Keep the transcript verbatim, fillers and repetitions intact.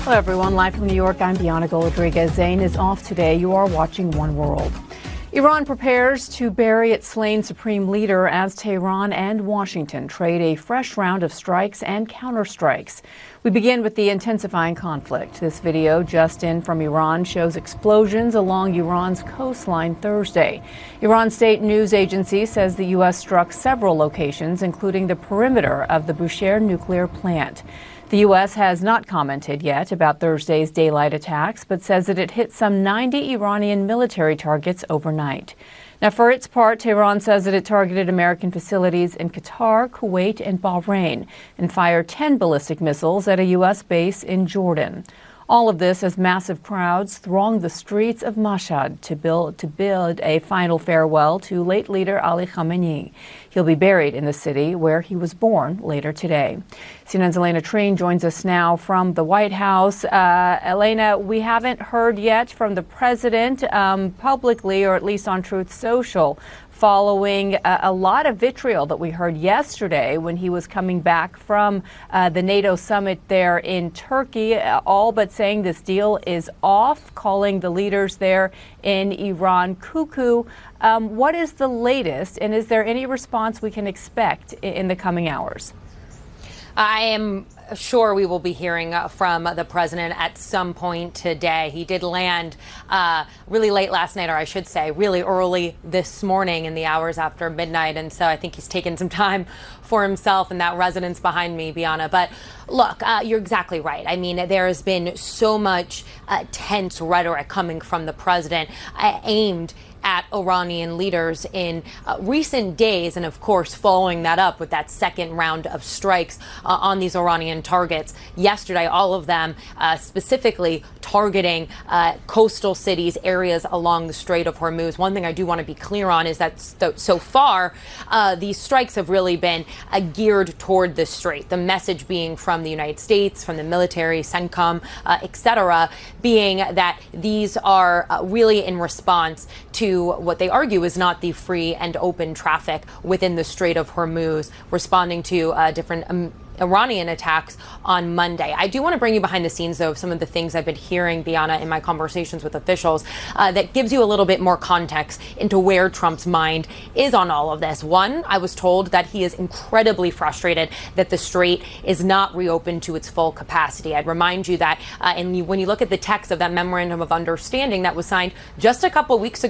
Hello, everyone. Live from New York, I'm Bianca Rodriguez. Zayn is off today. You are watching One World. Iran prepares to bury its slain supreme leader as Tehran and Washington trade a fresh round of strikes and counterstrikes. We begin with the intensifying conflict. This video just in from Iran shows explosions along Iran's coastline Thursday. Iran state news agency says the U S struck several locations, including the perimeter of the Bushehr nuclear plant. The U S has not commented yet about Thursday's daylight attacks, but says that it hit some ninety Iranian military targets overnight. Now, for its part, Tehran says that it targeted American facilities in Qatar, Kuwait, and Bahrain, and fired ten ballistic missiles at a U S base in Jordan. All of this as massive crowds throng the streets of Mashhad to build, to build a final farewell to late leader Ali Khamenei. He'll be buried in the city where he was born later today. C N N's Elena Treen joins us now from the White House. Uh, Elena, we haven't heard yet from the president um, publicly, or at least on Truth Social, following a, a lot of vitriol that we heard yesterday when he was coming back from uh, the NATO summit there in Turkey, uh, all but saying this deal is off, calling the leaders there in Iran cuckoo. Um, what is the latest, and is there any response we can expect in, in the coming hours? I am sure we will be hearing from the president at some point today. He did land uh, really late last night, or I should say really early this morning in the hours after midnight. And so I think he's taken some time for himself and that residence behind me, Bianca. But look, uh, you're exactly right. I mean, there has been so much uh, tense rhetoric coming from the president uh, aimed at Iranian leaders in uh, recent days, and of course following that up with that second round of strikes uh, on these Iranian targets yesterday, all of them uh, specifically targeting uh, coastal cities, areas along the Strait of Hormuz. One thing I do want to be clear on is that st- so far uh, these strikes have really been uh, geared toward the strait. The message being from the United States, from the military, CENTCOM, uh, et cetera, being that these are uh, really in response to what they argue is not the free and open traffic within the Strait of Hormuz, responding to uh, different um, Iranian attacks on Monday. I do want to bring you behind the scenes, though, of some of the things I've been hearing, Bianca, in my conversations with officials uh, that gives you a little bit more context into where Trump's mind is on all of this. One, I was told that he is incredibly frustrated that the Strait is not reopened to its full capacity. I'd remind you that uh, and you, when you look at the text of that memorandum of understanding that was signed just a couple weeks ago,